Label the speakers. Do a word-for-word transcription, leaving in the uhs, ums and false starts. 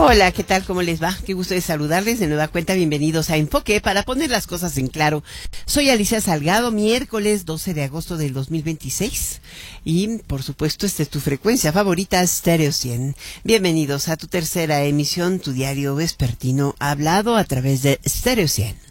Speaker 1: Hola, ¿qué tal? ¿Cómo les va? Qué gusto de saludarles de nueva cuenta. Bienvenidos a Enfoque para poner las cosas en claro. Soy Alicia Salgado, miércoles doce de agosto del dos mil veintiséis. Y, por supuesto, esta es tu frecuencia favorita, Stereo cien. Bienvenidos a tu tercera emisión, tu diario vespertino hablado a través de Stereo cien.